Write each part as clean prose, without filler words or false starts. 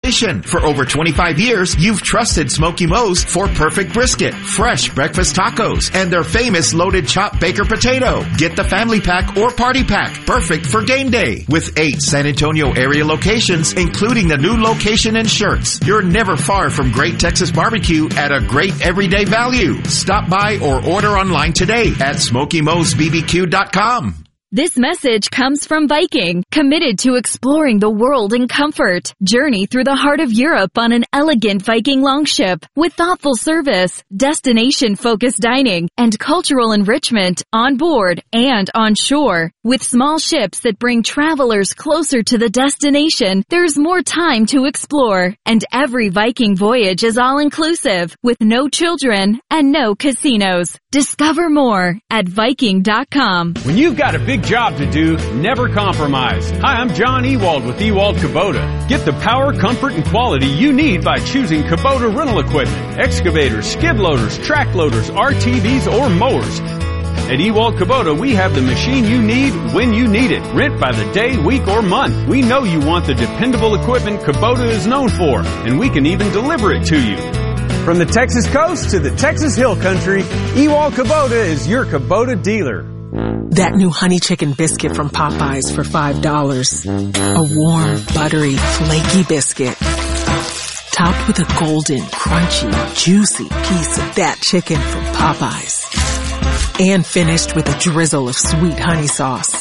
For over 25 years, you've trusted Smoky Moe's for perfect brisket, fresh breakfast tacos, and their famous loaded chopped baker potato. Get the family pack or party pack, perfect for game day. With 8 San Antonio area locations, including the new location in Schertz, you're never far from great Texas barbecue at a great everyday value. Stop by or order online today at SmokyMoe'sBBQ.com. This message comes from Viking, committed to exploring the world in comfort. Journey through the heart of Europe on an elegant Viking longship with thoughtful service, destination-focused dining, and cultural enrichment on board and on shore. With small ships that bring travelers closer to the destination, there's more time to explore. And every Viking voyage is all-inclusive, with no children and no casinos. Discover more at Viking.com. When you've got a big job to do, never compromise. Hi, I'm John Ewald with Ewald Kubota. Get the power, comfort, and quality you need by choosing Kubota rental equipment. Excavators, skid loaders, track loaders, RTVs, or mowers. At Ewald Kubota, we have the machine you need when you need it. Rent by the day, week, or month. We know you want the dependable equipment Kubota is known for, and we can even deliver it to you. From the Texas coast to the Texas Hill Country, Ewald Kubota is your Kubota dealer. That new honey chicken biscuit from Popeyes for $5. A warm, buttery, flaky biscuit. Topped with a golden, crunchy, juicy piece of that chicken from Popeyes. And finished with a drizzle of sweet honey sauce.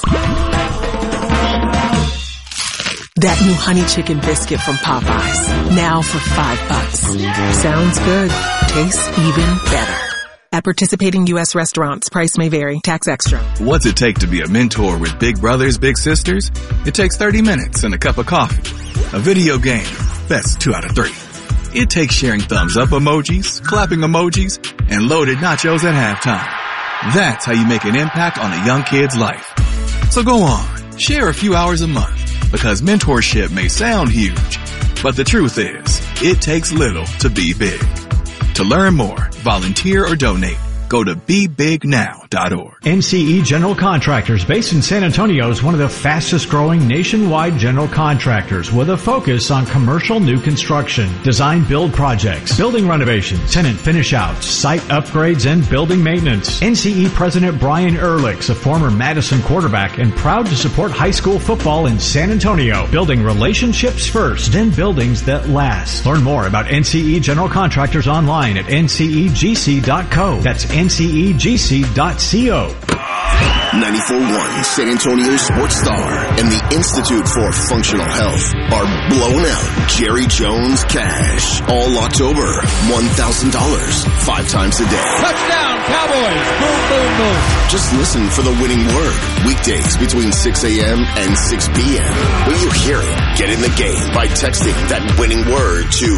That new honey chicken biscuit from Popeyes. Now for $5. Sounds good. Tastes even better. At participating U.S. restaurants, price may vary. Tax extra. What's it take to be a mentor with big brothers, big sisters? It takes 30 minutes and a cup of coffee. A video game. That's 2 out of 3. It takes sharing thumbs up emojis, clapping emojis, and loaded nachos at halftime. That's how you make an impact on a young kid's life. So go on, share a few hours a month, because mentorship may sound huge, but the truth is, it takes little to be big. To learn more, volunteer, or donate, go to BeBigNow.org. NCE General Contractors, based in San Antonio, is one of the fastest growing nationwide general contractors with a focus on commercial new construction, design build projects, building renovations, tenant finish outs, site upgrades, and building maintenance. NCE President Brian Ehrlich's a former Madison quarterback and proud to support high school football in San Antonio, building relationships first and buildings that last. Learn more about NCE General Contractors online at ncegc.co. That's ncegc.co. 94.1 San Antonio Sports Star and the Institute for Functional Health are blown out Jerry Jones cash all October. $1,000 5 times a day. Touchdown, Cowboys! Boom, boom, boom. Just listen for the winning word. Weekdays between 6 a.m. and 6 p.m. When you hear it, get in the game by texting that winning word to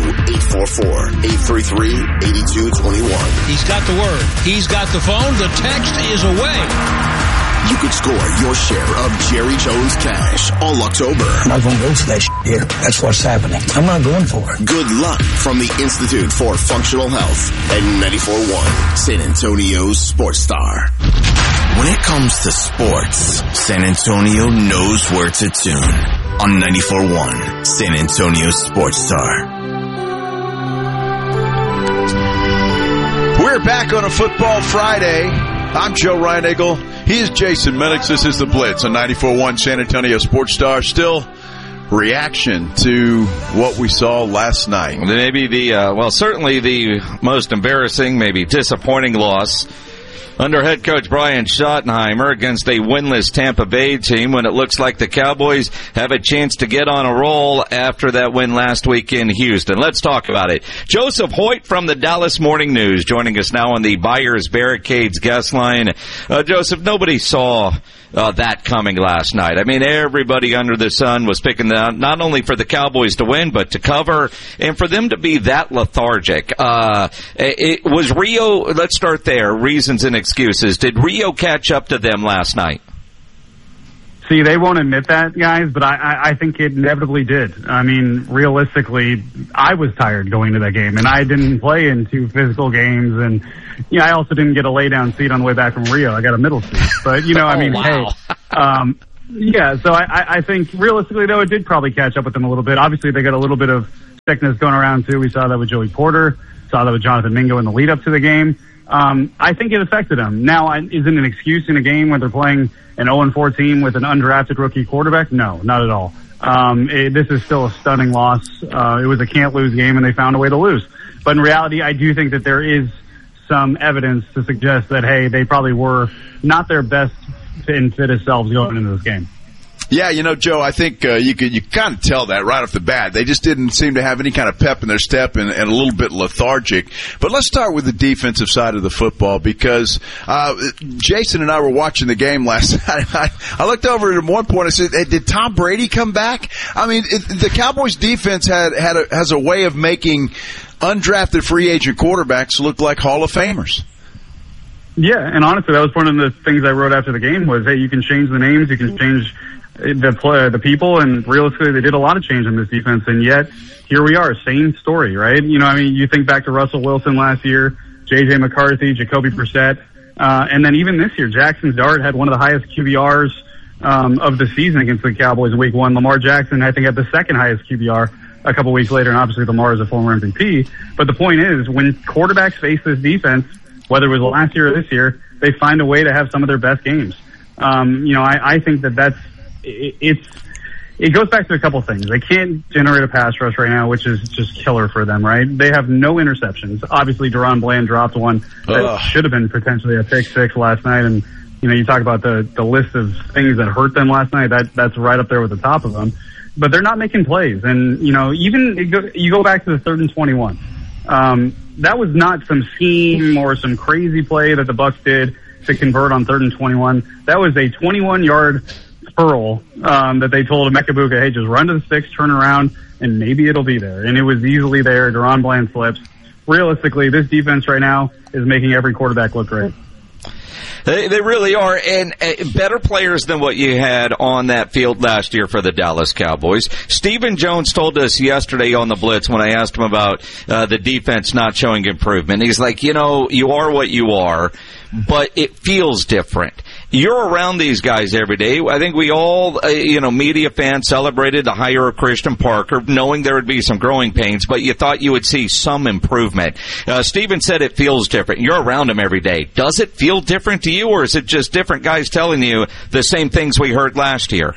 844-833-8221. He's got the word. He's got the phone. The text is away. You could score your share of Jerry Jones cash all October. I'm not going to go for that here. That's what's happening. I'm not going for it. Good luck from the Institute for Functional Health at 94.1 San Antonio's Sports Star. When it comes to sports, San Antonio knows where to tune. On 94.1 San Antonio's Sports Star. We're back on a Football Friday. I'm Joe Reinagle. He is Jason Minix. This is The Blitz on 94.1 San Antonio Sports Star. Still reaction to what we saw last night. Maybe certainly the most embarrassing, maybe disappointing loss under head coach Brian Schottenheimer against a winless Tampa Bay team when it looks like the Cowboys have a chance to get on a roll after that win last week in Houston. Let's talk about it. Joseph Hoyt from the Dallas Morning News joining us now on the Buyers Barricades guest line. Joseph, nobody saw that coming last night. I mean, everybody under the sun was picking not only for the Cowboys to win, but to cover, and for them to be that lethargic. It was Rio, let's start there, reasons and excuses. Did Rio catch up to them last night? See, they won't admit that, guys, but I think it inevitably did. I mean, realistically, I was tired going to that game, and I didn't play in 2 physical games, and I also didn't get a lay-down seat on the way back from Rio. I got a middle seat. But, wow. So I think realistically, though, it did probably catch up with them a little bit. Obviously, they got a little bit of sickness going around too. We saw that with Joey Porter, saw that with Jonathan Mingo in the lead up to the game. I think it affected them. Now, isn't an excuse in a game when they're playing an 0-4 team with an undrafted rookie quarterback? No, not at all. This is still a stunning loss. It was a can't-lose game, and they found a way to lose. But in reality, I do think that there is some evidence to suggest that, hey, they probably were not their best and fittest selves going into this game. Yeah, Joe, I think you kind of tell that right off the bat. They just didn't seem to have any kind of pep in their step and a little bit lethargic. But let's start with the defensive side of the football because Jason and I were watching the game last night. I looked over at one point and said, hey, did Tom Brady come back? I mean, the Cowboys defense has a way of making undrafted free agent quarterbacks look like Hall of Famers. Yeah, and honestly, that was one of the things I wrote after the game was, hey, you can change the names, you can change the people, and realistically, they did a lot of change in this defense, and yet here we are, same story, right? You think back to Russell Wilson last year, J.J. McCarthy, Jacoby Brissett, and then even this year, Jackson Dart had one of the highest QBRs of the season against the Cowboys in Week 1. Lamar Jackson, I think, had the second highest QBR a couple weeks later, and obviously Lamar is a former MVP. But the point is, when quarterbacks face this defense, whether it was last year or this year, they find a way to have some of their best games. I think that's it goes back to a couple things. They can't generate a pass rush right now, which is just killer for them, right? They have no interceptions. Obviously, Deron Bland dropped one that should have been potentially a pick six last night. And, you talk about the list of things that hurt them last night. That's right up there with the top of them. But they're not making plays. And, even you go back to the 3rd and 21. That was not some scheme or some crazy play that the Bucs did to convert on 3rd and 21. That was a 21-yard curl that they told Emeka Egbuka, hey, just run to the sticks, turn around, and maybe it'll be there. And it was easily there. Deron Bland slips. Realistically, this defense right now is making every quarterback look great. They really are, and better players than what you had on that field last year for the Dallas Cowboys. Stephen Jones told us yesterday on the Blitz when I asked him about the defense not showing improvement. He's like, you are what you are, but it feels different. You're around these guys every day. I think we all, media fans celebrated the hire of Christian Parker, knowing there would be some growing pains, but you thought you would see some improvement. Steven said it feels different. You're around him every day. Does it feel different to you, or is it just different guys telling you the same things we heard last year?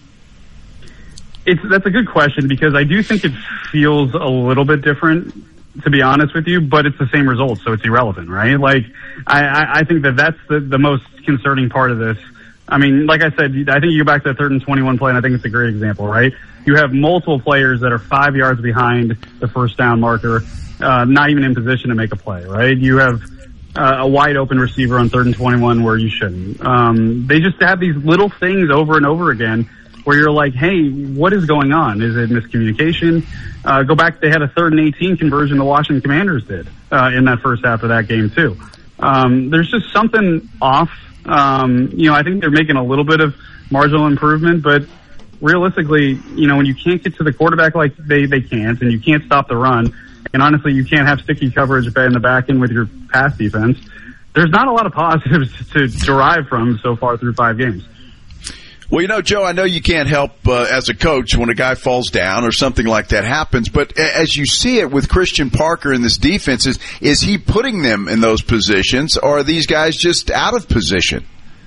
That's a good question because I do think it feels a little bit different, to be honest with you, but it's the same results, so it's irrelevant, right? Like, I think that's the most concerning part of this. I mean, like I said, I think you go back to the 3rd and 21 play, and I think it's a great example, right? You have multiple players that are 5 yards behind the first down marker, not even in position to make a play, right? You have a wide open receiver on 3rd and 21 where you shouldn't. They just have these little things over and over again where you're like, hey, what is going on? Is it miscommunication? Go back, they had a 3rd and 18 conversion the Washington Commanders did in that first half of that game too. There's just something off. I think they're making a little bit of marginal improvement, but realistically, when you can't get to the quarterback like they can't, and you can't stop the run, and honestly, you can't have sticky coverage in the back end with your pass defense, there's not a lot of positives to derive from so far through 5 games. Well, Joe, I know you can't help as a coach when a guy falls down or something like that happens, but as you see it with Christian Parker in this defense, is he putting them in those positions, or are these guys just out of position?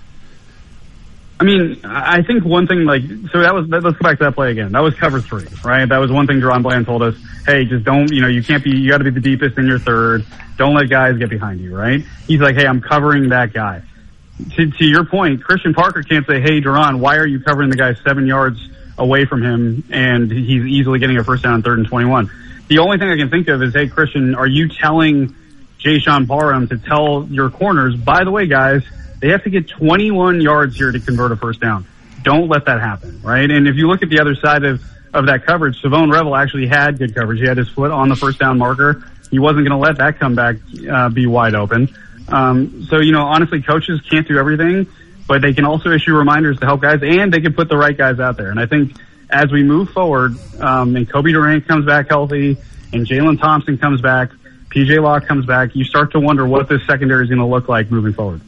I mean, I think one thing, let's go back to that play again. That was cover 3, right? That was one thing Deron Bland told us, hey, just don't, you got to be the deepest in your third. Don't let guys get behind you, right? He's like, hey, I'm covering that guy. To your point, Christian Parker can't say, hey, Deron, why are you covering the guy 7 yards away from him and he's easily getting a first down on 3rd and 21? The only thing I can think of is, hey, Christian, are you telling Jayshawn Parham to tell your corners, by the way, guys, they have to get 21 yards here to convert a first down. Don't let that happen, right? And if you look at the other side of that coverage, Savone Revel actually had good coverage. He had his foot on the first down marker. He wasn't going to let that comeback be wide open. Honestly, coaches can't do everything, but they can also issue reminders to help guys, and they can put the right guys out there. And I think as we move forward, and Kobe Durant comes back healthy, and Jalen Thompson comes back, PJ Locke comes back, you start to wonder what this secondary is going to look like moving forward.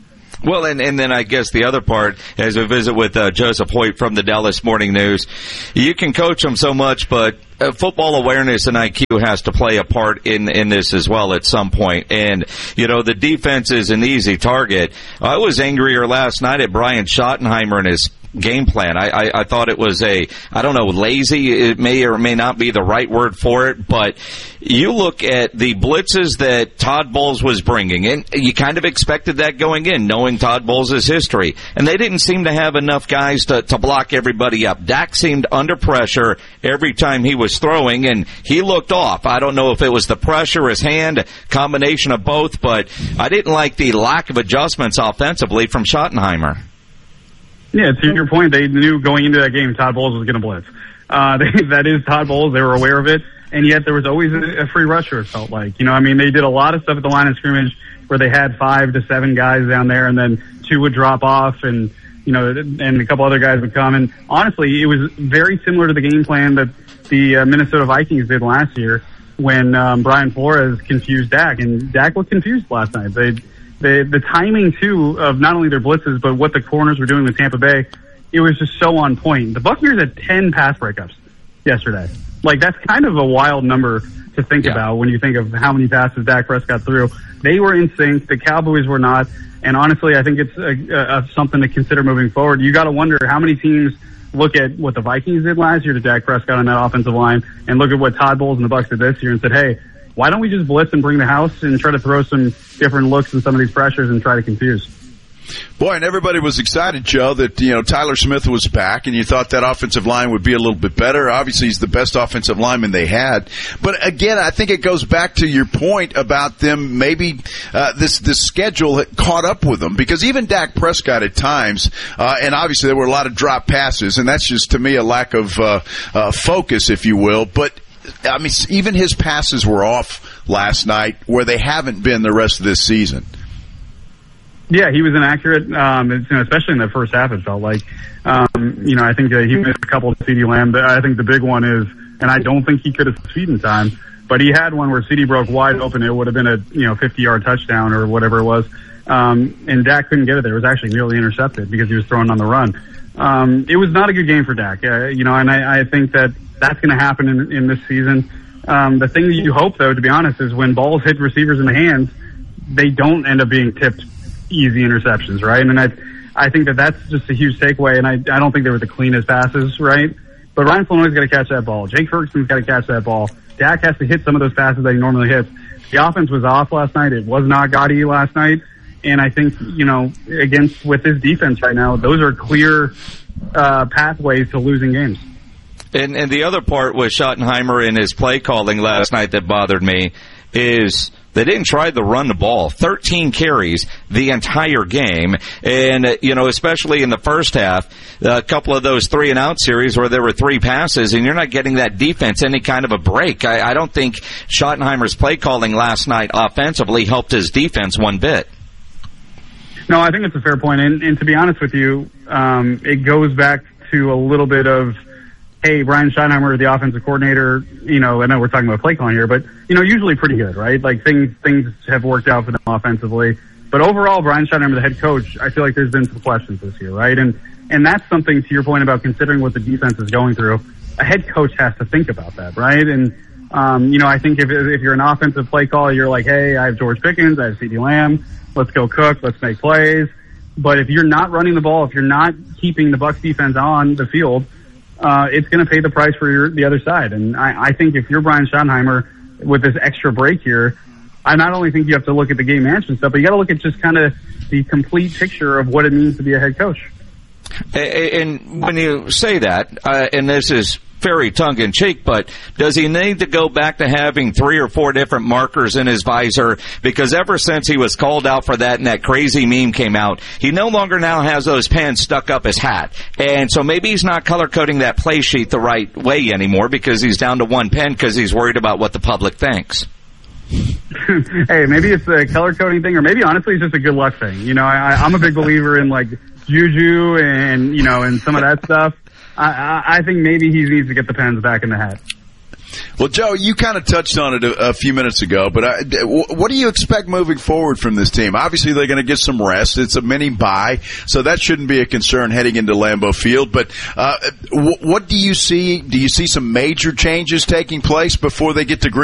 Well, and then I guess the other part, as we visit with Joseph Hoyt from the Dallas Morning News, you can coach them so much, but football awareness and IQ has to play a part in this as well at some point. And, the defense is an easy target. I was angrier last night at Brian Schottenheimer and his game plan. I thought it was lazy. It may or may not be the right word for it, but you look at the blitzes that Todd Bowles was bringing, and you kind of expected that going in, knowing Todd Bowles' history, and they didn't seem to have enough guys to block everybody up. Dak seemed under pressure every time he was throwing, and he looked off. I don't know if it was the pressure, his hand, combination of both, but I didn't like the lack of adjustments offensively from Schottenheimer. Yeah, to your point, they knew going into that game Todd Bowles was going to blitz. That is Todd Bowles. They were aware of it, and yet there was always a free rusher, it felt like. They did a lot of stuff at the line of scrimmage where they had 5 to 7 guys down there, and then 2 would drop off, and a couple other guys would come. And honestly, it was very similar to the game plan that the Minnesota Vikings did last year when Brian Flores confused Dak, and Dak was confused last night. The timing, too, of not only their blitzes, but what the corners were doing with Tampa Bay, it was just so on point. The Buccaneers had 10 pass breakups yesterday. That's kind of a wild number to think about when you think of how many passes Dak Prescott threw. They were in sync. The Cowboys were not. And honestly, I think it's something to consider moving forward. You got to wonder how many teams look at what the Vikings did last year to Dak Prescott on that offensive line and look at what Todd Bowles and the Bucs did this year and said, hey, why don't we just blitz and bring the house and try to throw some different looks in some of these pressures and try to confuse? Boy, and everybody was excited, Joe, that, Tyler Smith was back, and you thought that offensive line would be a little bit better. Obviously, he's the best offensive lineman they had. But again, I think it goes back to your point about them maybe this schedule had caught up with them, because even Dak Prescott at times, and obviously there were a lot of drop passes, and that's just, to me, a lack of focus, if you will. But even his passes were off last night, where they haven't been the rest of this season. Yeah, he was inaccurate, especially in the first half, it felt like. I think he missed a couple of CeeDee Lamb, but I think the big one is, and I don't think he could have speed in time, but he had one where CeeDee broke wide open. It would have been a 50-yard touchdown or whatever it was, and Dak couldn't get it there. It was actually nearly intercepted because he was throwing on the run. It was not a good game for Dak, and I think that's going to happen in this season. The thing that you hope, though, to be honest, is when balls hit receivers in the hands, they don't end up being tipped easy interceptions, right? And I think that's just a huge takeaway, and I don't think they were the cleanest passes, right? But Ryan Flournoy's got to catch that ball. Jake Ferguson's got to catch that ball. Dak has to hit some of those passes that he normally hits. The offense was off last night. It was not gaudy last night. And I think, with this defense right now, those are clear pathways to losing games. And the other part with Schottenheimer in his play calling last night that bothered me is they didn't try to run the ball. 13 carries the entire game. And, especially in the first half, a couple of those 3-and-out series where there were 3 passes, and you're not getting that defense any kind of a break. I don't think Schottenheimer's play calling last night offensively helped his defense one bit. No, I think it's a fair point. And to be honest with you, it goes back to a little bit of, hey, Brian Schottenheimer, the offensive coordinator, I know we're talking about play calling here, but, usually pretty good, right? Like things have worked out for them offensively. But overall, Brian Schottenheimer, the head coach, I feel like there's been some questions this year, right? And that's something, to your point about considering what the defense is going through. A head coach has to think about that, right? And, I think if you're an offensive play caller, you're like, hey, I have George Pickens, I have CeeDee Lamb, let's go cook, let's make plays. But if you're not running the ball, if you're not keeping the Bucs defense on the field, it's going to pay the price for the other side. And I think if you're Brian Schottenheimer with this extra break here, I not only think you have to look at the game management stuff, but you got to look at just kind of the complete picture of what it means to be a head coach. And when you say that, and this is very tongue-in-cheek, but does he need to go back to having 3 or 4 different markers in his visor? Because ever since he was called out for that and that crazy meme came out, he no longer now has those pens stuck up his hat. And so maybe he's not color-coding that play sheet the right way anymore because he's down to 1 pen because he's worried about what the public thinks. Hey, maybe it's a color-coding thing, or maybe honestly it's just a good luck thing. I'm a big believer in like juju and, and some of that stuff. I think maybe he needs to get the pens back in the hat. Well, Joe, you kind of touched on it a few minutes ago, but what do you expect moving forward from this team? Obviously, they're going to get some rest. It's a mini bye, so that shouldn't be a concern heading into Lambeau Field. But what do you see? Do you see some major changes taking place before they get to Green